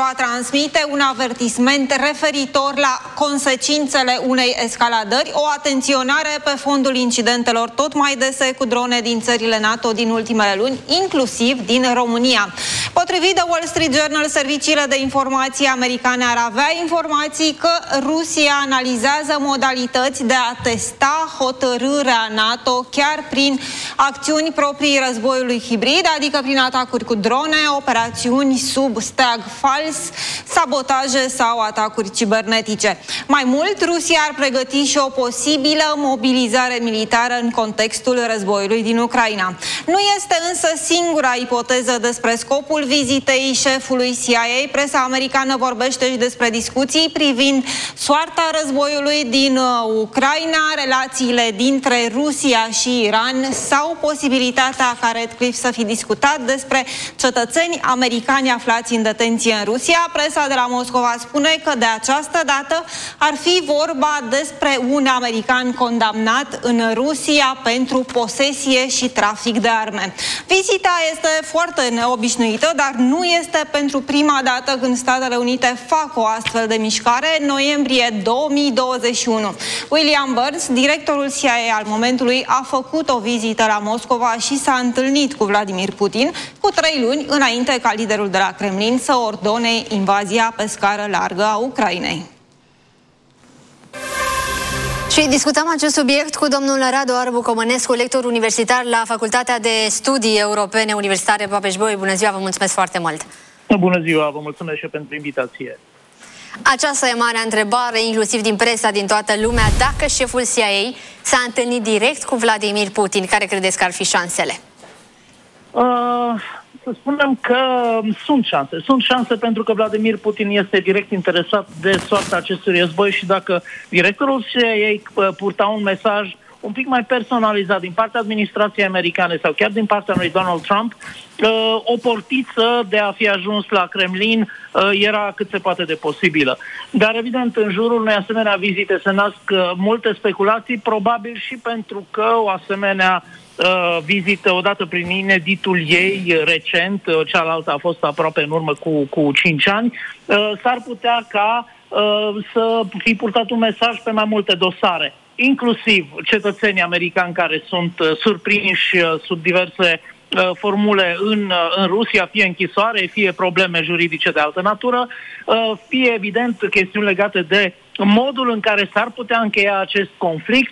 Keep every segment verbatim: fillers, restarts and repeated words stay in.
a transmite un avertisment referitor la consecințele unei escaladări, o atenționare pe fondul incidentelor tot mai dese cu drone din țările NATO din ultimele luni, inclusiv din România. Potrivit The Wall Street Journal, serviciile de informații americane ar avea informații că Rusia analizează modalități de a testa hotărârea NATO chiar prin acțiuni proprii războiului hibrid, adică prin atacuri cu drone, operațiuni sub steag fals, sabotaje sau atacuri cibernetice. Mai mult, Rusia ar pregăti și o posibilă mobilizare militară în contextul războiului din Ucraina. Nu este însă singura ipoteză despre scopul vizitei șefului C I A. Presa americană vorbește și despre discuții privind soarta războiului din Ucraina, relațiile dintre Rusia și Iran sau posibilitatea ca Redcliffe să fi discutat despre cetățeni americani aflați în detenție în Rusia. Presa de la Moscova spune că de această dată ar fi vorba despre un american condamnat în Rusia pentru posesie și trafic de arme. Vizita este foarte neobișnuită, dar nu este pentru prima dată când Statele Unite fac o astfel de mișcare. În noiembrie două mii douăzeci și unu, William Burns, directorul C I A al momentului, a făcut o vizită la Moscova și s-a întâlnit cu Vladimir Putin cu trei luni înainte ca liderul de la Kremlin să ordone invazia pe scară largă a Ucrainei. Și discutăm acest subiect cu domnul Radu Arbu Comănescu, lector universitar la Facultatea de Studii Europene Universitare Babeș-Bolyai. Bună ziua, vă mulțumesc foarte mult! Bună ziua, vă mulțumesc și pentru invitație. Aceasta e marea întrebare, inclusiv din presa din toată lumea, dacă șeful C I A s-a întâlnit direct cu Vladimir Putin. Care credeți că ar fi șansele? Uh, să spunem că sunt șanse. Sunt șanse pentru că Vladimir Putin este direct interesat de soarta acestui război și dacă directorul C I A purta un mesaj un pic mai personalizat din partea administrației americane sau chiar din partea lui Donald Trump, o portiță de a fi ajuns la Kremlin era cât se poate de posibilă. Dar evident, în jurul unei asemenea vizite se nasc multe speculații, probabil și pentru că o asemenea vizită, odată prin ineditul ei recent, cealaltă a fost aproape în urmă cu, cu cinci ani, s-ar putea ca să fi purtat un mesaj pe mai multe dosare, inclusiv cetățenii americani care sunt uh, surprinși uh, sub diverse uh, formule în, uh, în Rusia, fie închisoare, fie probleme juridice de altă natură, uh, fie evident chestiuni legate de modul în care s-ar putea încheia acest conflict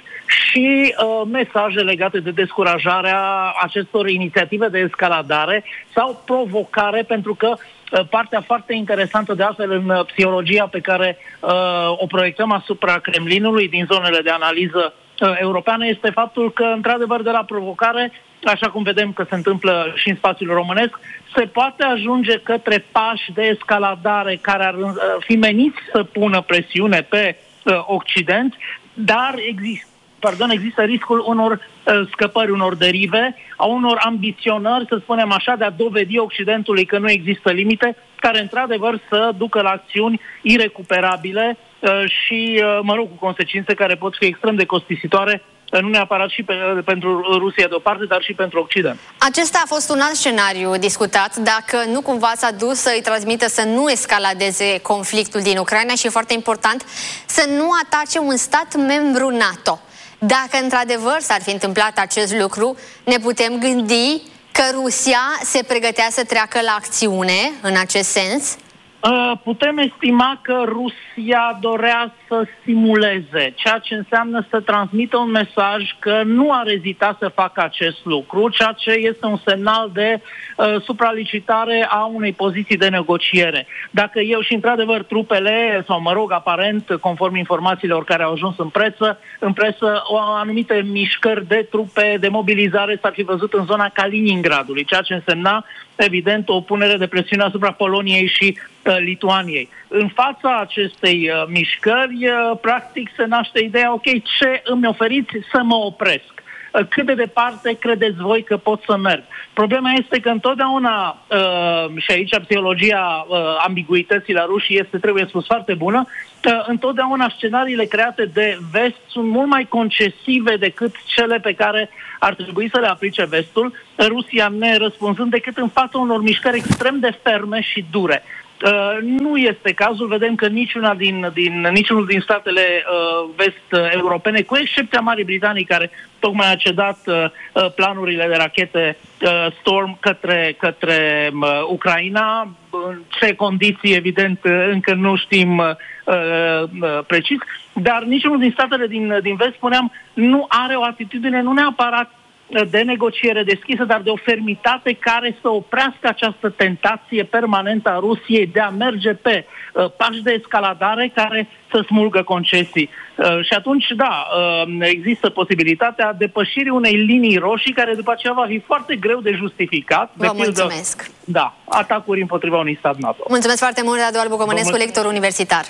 și uh, mesaje legate de descurajarea acestor inițiative de escaladare sau provocare, pentru că partea foarte interesantă de altfel în psihologia pe care uh, o proiectăm asupra Kremlinului din zonele de analiză uh, europeană este faptul că, într-adevăr, de la provocare, așa cum vedem că se întâmplă și în spațiul românesc, se poate ajunge către pași de escaladare care ar uh, fi meniți să pună presiune pe uh, Occident, dar există Pardon, există riscul unor uh, scăpări, unor derive, a unor ambiționări, să spunem așa, de a dovedi Occidentului că nu există limite, care într-adevăr să ducă la acțiuni irecuperabile uh, și, uh, mă rog, cu consecințe care pot fi extrem de costisitoare, uh, nu neapărat și pe, uh, pentru Rusia de o parte, dar și pentru Occident. Acesta a fost un alt scenariu discutat, dacă nu cumva s-a dus să-i transmită să nu escaladeze conflictul din Ucraina și, e foarte important, să nu atace un stat membru NATO. Dacă într-adevăr s-ar fi întâmplat acest lucru, ne putem gândi că Rusia se pregătea să treacă la acțiune în acest sens? Putem estima că Rusia dorea să simuleze, ceea ce înseamnă să transmită un mesaj că nu ar ezita să facă acest lucru, ceea ce este un semnal de uh, supralicitare a unei poziții de negociere. Dacă eu și într-adevăr trupele, sau mă rog, aparent, conform informațiilor care au ajuns în presă, în presă, o anumite mișcări de trupe de mobilizare s-ar fi văzut în zona Kaliningradului, ceea ce însemna evident o punere de presiune asupra Poloniei și uh, Lituaniei. În fața acestei uh, mișcări, uh, practic se naște ideea, ok, ce îmi oferiți să mă opresc? Uh, cât de departe credeți voi că pot să merg? Problema este că întotdeauna, uh, și aici psihologia uh, ambiguității la rușii este, trebuie spus, foarte bună, uh, întotdeauna scenariile create de vest sunt mult mai concesive decât cele pe care ar trebui să le aplice vestul, Rusia ne răspunzând decât în fața unor mișcări extrem de ferme și dure. Uh, nu este cazul. Vedem că niciuna din, din, niciunul din statele uh, vest-europene, cu excepția Marii Britanii, care tocmai a cedat uh, planurile de rachete uh, Storm către, către uh, Ucraina, în ce condiții, evident, încă nu știm uh, uh, precis, dar niciunul din statele din, din vest, spuneam, nu are o atitudine, nu neapărat de negociere deschisă, dar de o fermitate care să oprească această tentație permanentă a Rusiei de a merge pe uh, pași de escaladare care să smulgă concesii. Uh, și atunci, da, uh, există posibilitatea depășirii unei linii roșii care după aceea va fi foarte greu de justificat. Vă de pildă, mulțumesc! Da, atacuri împotriva unui stat NATO. Mulțumesc foarte mult, Radu Albu Comănescu, lector universitar.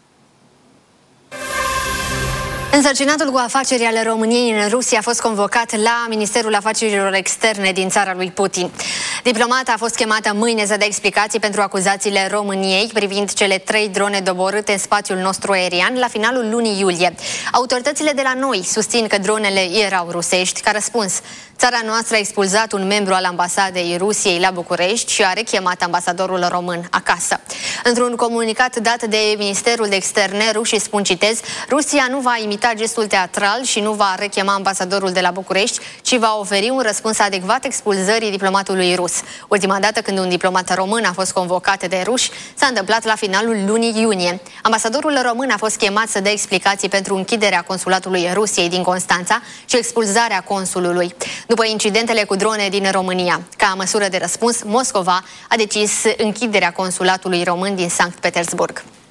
Însărcinatul cu afaceri ale României în Rusia a fost convocat la Ministerul Afacerilor Externe din țara lui Putin. Diplomata a fost chemată mâine să dea explicații pentru acuzațiile României privind cele trei drone doborâte în spațiul nostru aerian la finalul lunii iulie. Autoritățile de la noi susțin că dronele erau rusești. Ca răspuns, țara noastră a expulzat un membru al ambasadei Rusiei la București și a rechemat ambasadorul român acasă. Într-un comunicat dat de Ministerul de Externe, rușii spun, citez, Rusia nu va imita gestul teatral și nu va rechema ambasadorul de la București, ci va oferi un răspuns adecvat expulzării diplomatului rus. Ultima dată când un diplomat român a fost convocat de ruși s-a întâmplat la finalul lunii iunie. Ambasadorul român a fost chemat să dea explicații pentru închiderea consulatului Rusiei din Constanța și expulzarea consulului. După incidentele cu drone din România, ca măsură de răspuns, Moscova a decis închiderea consulatului român din Sankt Petersburg.